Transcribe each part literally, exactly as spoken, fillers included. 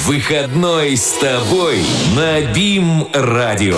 Выходной с тобой на БИМ-радио.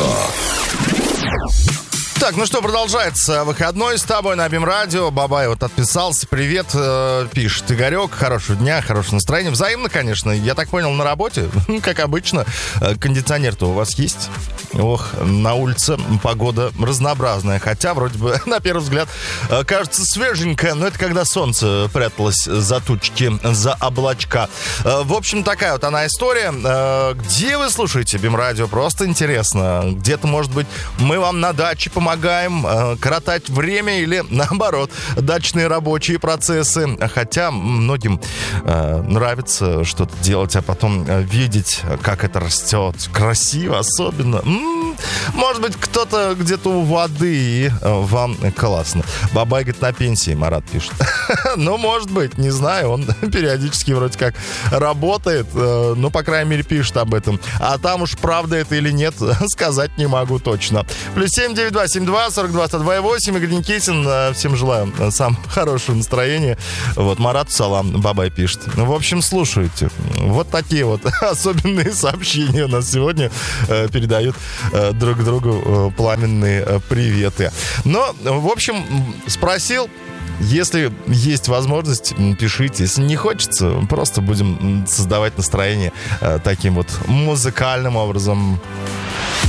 Так, ну что, продолжается выходной с тобой на БИМ-радио. Бабай вот отписался. Привет, э, пишет Игорек. Хорошего дня, хорошего настроения. Взаимно, конечно. Я так понял, на работе, как обычно. Кондиционер-то у вас есть? Ох, на улице погода разнообразная. Хотя, вроде бы, на первый взгляд, кажется свеженькая. Но это когда солнце пряталось за тучки, за облачка. В общем, такая вот она история. Где вы слушаете БИМ-радио? Просто интересно. Где-то, может быть, мы вам на даче помогаем. Помогаем э, коротать время или, наоборот, дачные рабочие процессы. Хотя многим э, нравится что-то делать, а потом э, видеть, как это растет. Красиво особенно. М-м-м. Может быть, кто-то где-то у воды, и э, вам классно. Бабай, говорит, на пенсии, Марат пишет. Ну, может быть, не знаю. Он периодически вроде как работает. Э, ну, по крайней мере, пишет об этом. А там уж правда это или нет, сказать не могу точно. Плюс семь девять два семь два сорок два сто два восемь. Игорь Никитин. Всем желаю самого хорошего настроения. Вот, Марат салам, Бабай пишет. В общем, слушайте. Вот такие вот особенные сообщения у нас сегодня э, передают э, друг другу э, пламенные э, приветы. Но, в общем, спросил. Если есть возможность, пишите. Если не хочется, просто будем создавать настроение э, таким вот музыкальным образом.